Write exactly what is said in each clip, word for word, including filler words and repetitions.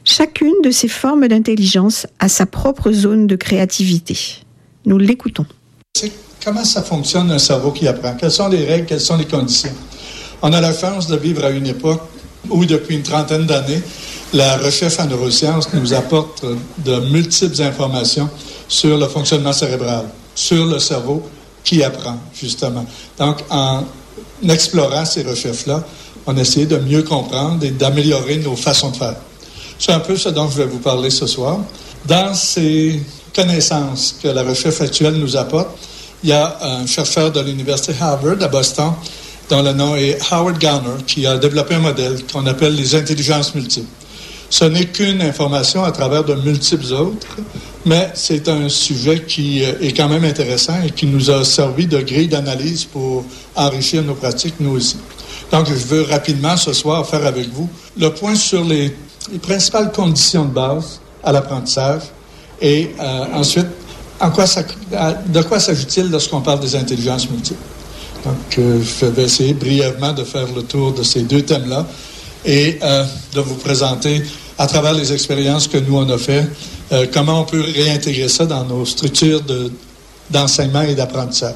Chacune de ces formes d'intelligence a sa propre zone de créativité. Nous l'écoutons. C'est comment ça fonctionne un cerveau qui apprend? Quelles sont les règles? Quelles sont les conditions? On a la chance de vivre à une époque où, depuis une trentaine d'années, la recherche en neurosciences nous apporte de multiples informations sur le fonctionnement cérébral, sur le cerveau qui apprend, justement. Donc, en explorant ces recherches-là, on a essayé de mieux comprendre et d'améliorer nos façons de faire. C'est un peu ce dont je vais vous parler ce soir. Dans ces connaissances que la recherche actuelle nous apporte, il y a un chercheur de l'Université Harvard à Boston, dont le nom est Howard Gardner, qui a développé un modèle qu'on appelle les intelligences multiples. Ce n'est qu'une information à travers de multiples autres, mais c'est un sujet qui est quand même intéressant et qui nous a servi de grille d'analyse pour enrichir nos pratiques, nous aussi. Donc, je veux rapidement ce soir faire avec vous le point sur les, les principales conditions de base à l'apprentissage et euh, ensuite, en quoi ça, de quoi s'agit-il lorsqu'on parle des intelligences multiples. Donc, euh, je vais essayer brièvement de faire le tour de ces deux thèmes-là et euh, de vous présenter, à travers les expériences que nous, on a fait, euh, comment on peut réintégrer ça dans nos structures de, d'enseignement et d'apprentissage.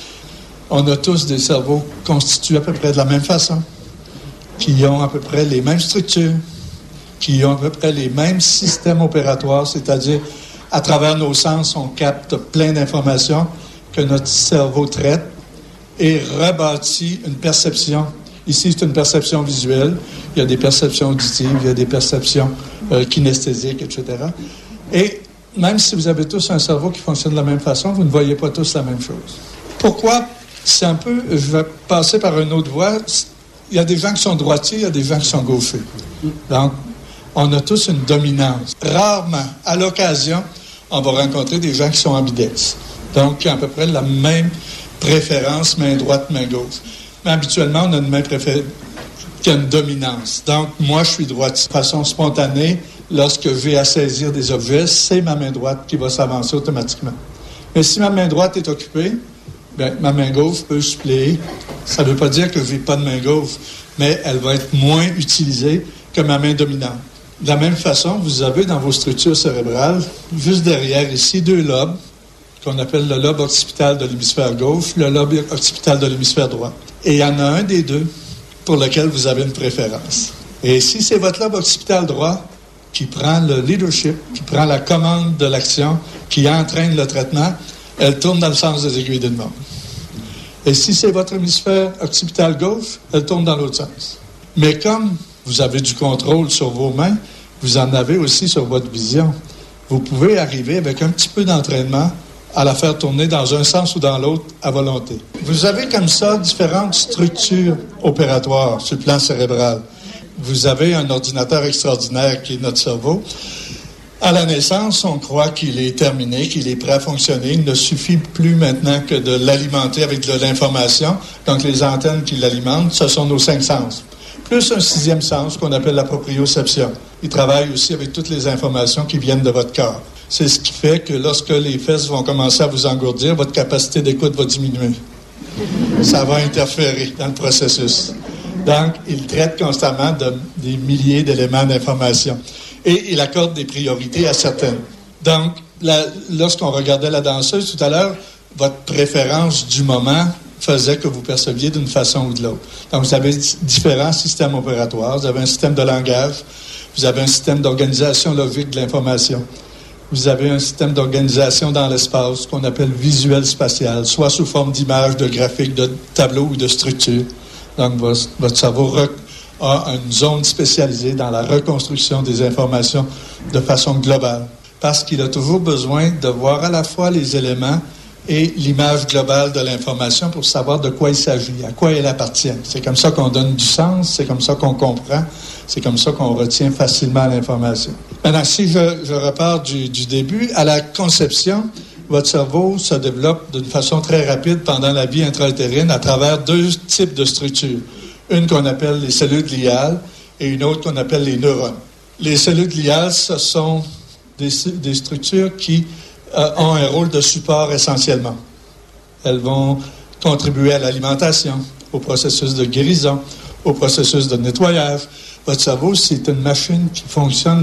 On a tous des cerveaux constitués à peu près de la même façon, qui ont à peu près les mêmes structures, qui ont à peu près les mêmes systèmes opératoires, c'est-à-dire, à travers nos sens, on capte plein d'informations que notre cerveau traite et rebâtit une perception. Ici, c'est une perception visuelle. Il y a des perceptions auditives, il y a des perceptions euh, kinesthésiques, et cetera. Et même si vous avez tous un cerveau qui fonctionne de la même façon, vous ne voyez pas tous la même chose. Pourquoi? C'est un peu... Je vais passer par une autre voie. Il y a des gens qui sont droitiers, il y a des gens qui sont gauchers. Donc, on a tous une dominance. Rarement, à l'occasion, on va rencontrer des gens qui sont ambidextres. Donc, qui ont à peu près la même préférence, main droite, main gauche. Mais habituellement, on a une main préférée qui a une dominance. Donc, moi, je suis droitier. De façon spontanée, lorsque j'ai à saisir des objets, c'est ma main droite qui va s'avancer automatiquement. Mais si ma main droite est occupée, bien, ma main gauche peut suppléer. Ça ne veut pas dire que je n'ai pas de main gauche, mais elle va être moins utilisée que ma main dominante. De la même façon, vous avez dans vos structures cérébrales, juste derrière ici, deux lobes, qu'on appelle le lobe occipital de l'hémisphère gauche, le lobe occipital de l'hémisphère droit. Et il y en a un des deux pour lequel vous avez une préférence. Et si c'est votre lobe occipital droit qui prend le leadership, qui prend la commande de l'action, qui entraîne le traitement, elle tourne dans le sens des aiguilles d'une montre. Et si c'est votre hémisphère occipital gauche, elle tourne dans l'autre sens. Mais comme vous avez du contrôle sur vos mains, vous en avez aussi sur votre vision. Vous pouvez arriver avec un petit peu d'entraînement à la faire tourner dans un sens ou dans l'autre à volonté. Vous avez comme ça différentes structures opératoires sur le plan cérébral. Vous avez un ordinateur extraordinaire qui est notre cerveau. À la naissance, on croit qu'il est terminé, qu'il est prêt à fonctionner. Il ne suffit plus maintenant que de l'alimenter avec de l'information. Donc, les antennes qui l'alimentent, ce sont nos cinq sens. Plus un sixième sens qu'on appelle la proprioception. Il travaille aussi avec toutes les informations qui viennent de votre corps. C'est ce qui fait que lorsque les fesses vont commencer à vous engourdir, votre capacité d'écoute va diminuer. Ça va interférer dans le processus. Donc, il traite constamment de, des milliers d'éléments d'information. Et il accorde des priorités à certaines. Donc, la, lorsqu'on regardait la danseuse tout à l'heure, votre préférence du moment faisait que vous perceviez d'une façon ou de l'autre. Donc, vous avez différents systèmes opératoires. Vous avez un système de langage. Vous avez un système d'organisation logique de l'information. Vous avez un système d'organisation dans l'espace qu'on appelle visuel spatial, soit sous forme d'images, de graphiques, de tableaux ou de structures. Donc, votre, votre cerveau rec- a une zone spécialisée dans la reconstruction des informations de façon globale, parce qu'il a toujours besoin de voir à la fois les éléments et l'image globale de l'information pour savoir de quoi il s'agit, à quoi elle appartient. C'est comme ça qu'on donne du sens, c'est comme ça qu'on comprend, c'est comme ça qu'on retient facilement l'information. Maintenant, si je, je repars du, du début, à la conception, votre cerveau se développe d'une façon très rapide pendant la vie intra-utérine à travers deux types de structures. Une qu'on appelle les cellules gliales et une autre qu'on appelle les neurones. Les cellules gliales, ce sont des, des structures qui euh, ont un rôle de support essentiellement. Elles vont contribuer à l'alimentation, au processus de guérison, au processus de nettoyage. Votre cerveau, c'est une machine qui fonctionne